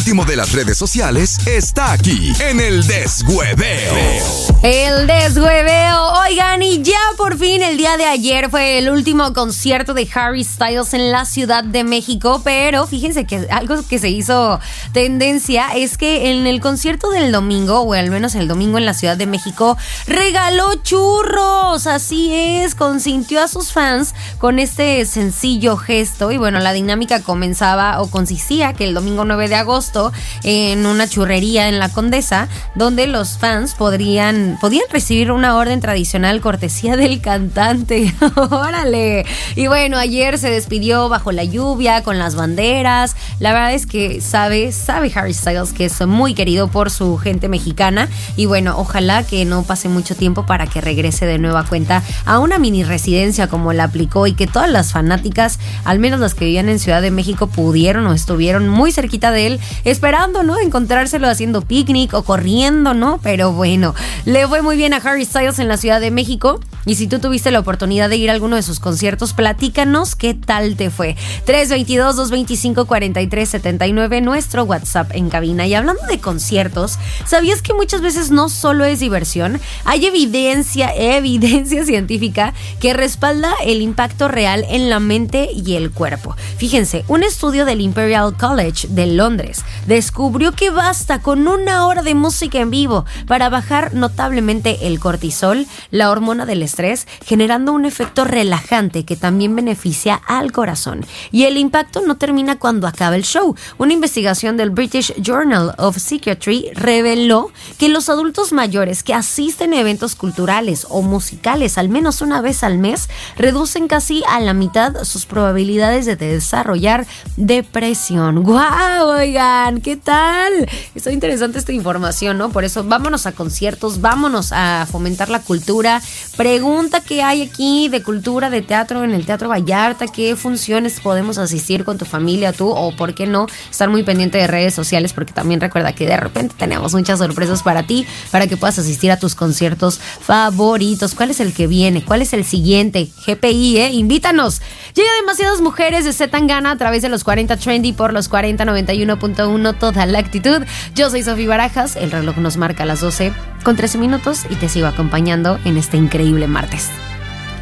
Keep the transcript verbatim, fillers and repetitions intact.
último de las redes sociales está aquí en el Deshueveo. El Deshueveo. Oigan, y ya por fin el día de ayer fue el último concierto de Harry Styles en la Ciudad de México, pero fíjense que algo que se hizo tendencia es que en el concierto del domingo, o al menos el domingo en la Ciudad de México, regaló churros. Así es, consintió a sus fans con este sencillo gesto. Y bueno, la dinámica comenzaba o consistía que el domingo nueve de agosto en una churrería en La Condesa, donde los fans podrían, podían recibir una orden tradicional cortesía del cantante. ¡Órale! Y bueno, ayer se despidió bajo la lluvia, con las banderas. La verdad es que sabe, sabe Harry Styles que es muy querido por su gente mexicana. Y bueno, ojalá que no pase mucho tiempo para que regrese de nueva cuenta a una mini residencia como la aplicó, y que todas las fanáticas, al menos las que vivían en Ciudad de México, pudieron o estuvieron muy cerquita de él, esperando, ¿no? Encontrárselo haciendo picnic o corriendo, ¿no? Pero bueno, le fue muy bien a Harry Styles en la Ciudad de México. Y si tú tuviste la oportunidad de ir a alguno de sus conciertos, platícanos qué tal te fue. tres dos dos, dos dos cinco, cuatro tres siete nueve, nuestro WhatsApp en cabina. Y hablando de conciertos, ¿sabías que muchas veces no solo es diversión? Hay evidencia, evidencia científica que respalda el impacto real en la mente y el cuerpo. Fíjense, un estudio del Imperial College de Londres descubrió que basta con una hora de música en vivo para bajar notablemente el cortisol, la hormona del estrés, generando un efecto relajante que también beneficia al corazón. Y el impacto no termina cuando acaba el show. Una investigación del British Journal of Psychiatry reveló que los adultos mayores que asisten a eventos culturales o musicales al menos una vez al mes reducen casi a la mitad sus probabilidades de desarrollar depresión. ¡Guau! Oigan, ¿qué tal? Está interesante esta información, ¿no? Por eso vámonos a conciertos, vámonos a fomentar la cultura. Pregunta qué hay aquí de cultura, de teatro en el Teatro Vallarta, qué funciones podemos asistir con tu familia, tú, o por qué no, estar muy pendiente de redes sociales, porque también recuerda que de repente tenemos muchas sorpresas para ti, para que puedas asistir a tus conciertos favoritos. ¿Cuál es el que viene? ¿Cuál es el siguiente? G P I, ¿eh? Invítanos. Llega Demasiadas Mujeres de Zetangana a través de los cuarenta Trendy por los cuarenta noventa y uno punto uno, toda la actitud. Yo soy Sofía Barajas, el reloj nos marca las doce con trece minutos y te sigo acompañando en este increíble martes.